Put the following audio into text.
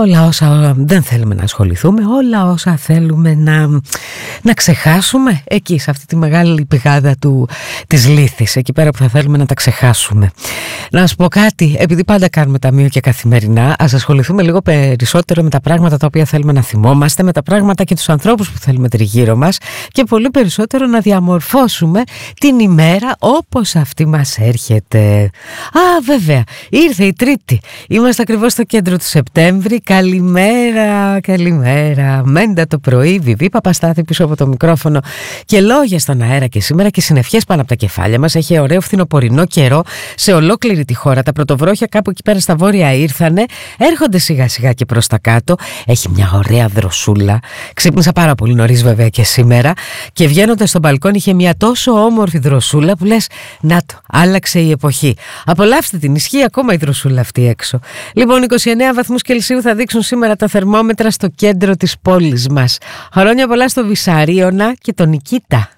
όλα όσα δεν θέλουμε να ασχοληθούμε, όλα όσα θέλουμε να ξεχάσουμε, εκεί σε αυτή τη μεγάλη πηγάδα της λύθης, εκεί πέρα που θα θέλουμε να τα ξεχάσουμε. Να σου πω κάτι, επειδή πάντα κάνουμε ταμείο και καθημερινά, ας ασχοληθούμε λίγο περισσότερο με τα πράγματα τα οποία θέλουμε να θυμόμαστε, με τα πράγματα και τους ανθρώπους που θέλουμε τριγύρω μας, και πολύ περισσότερο να διαμορφώσουμε την ημέρα όπως αυτή μας έρχεται. Βέβαια, ήρθε η Τρίτη. Είμαστε ακριβώς στο κέντρο του Σεπτέμβρη. Καλημέρα, καλημέρα. Μέντα το πρωί, Βιβί Παπαστάθη πίσω από το μικρόφωνο και λόγια στον αέρα και σήμερα και συνευχές πάνω από τα κεφάλια μας. Έχει ωραίο φθινοπορεινό καιρό σε ολόκληρη τη χώρα. Τα πρωτοβρόχια κάπου εκεί πέρα στα βόρεια ήρθανε, έρχονται σιγά σιγά και προς τα κάτω. Έχει μια ωραία δροσούλα. Ξύπνησα πάρα πολύ νωρίς βέβαια και σήμερα και βγαίνοντας στο μπαλκόνι είχε μια τόσο όμορφη δροσούλα που λες, να το, άλλαξε η εποχή. Απολαύστε την, ισχύει ακόμα η δροσούλα αυτή έξω. Λοιπόν, 29 βαθμούς Κελσίου θα δείξουν σήμερα τα θερμόμετρα στο κέντρο της πόλης μας. Χρόνια πολλά στο Βυσαρίωνα και τον Νικήτα.